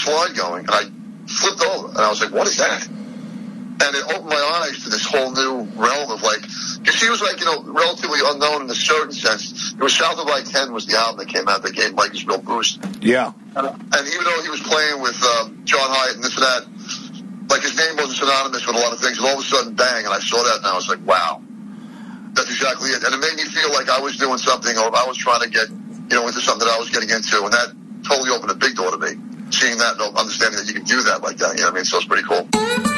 slide going, and I flipped over, and I was like, what is that? And it opened my eyes to this whole new realm of, like, because she was, like, relatively unknown in a certain sense. It was South of I-10 was the album that came out that gave Mike his real boost. Yeah. And even though he was playing with John Hyatt and this and that, like, his name wasn't synonymous with a lot of things, and all of a sudden, bang, and I saw that, and I was like, wow. That's exactly it. And it made me feel like I was doing something, or I was trying to get, into something that I was getting into, and that totally opened a big door to me. Seeing that and understanding that you can do that like that, you know what I mean? So it's pretty cool.